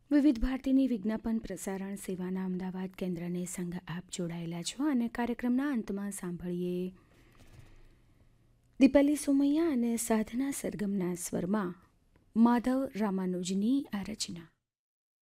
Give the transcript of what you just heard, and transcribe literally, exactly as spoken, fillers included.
વિવિધ ભારતીની વિજ્ઞાપન પ્રસારણ સેવાના અમદાવાદ કેન્દ્રને સંગ આપ જોડાયેલા છો અને કાર્યક્રમના અંતમાં સાંભળીએ દીપાલી સોમૈયા અને સાધના સરગમના સ્વરમાં માધવ રામાનુજની આ રચના.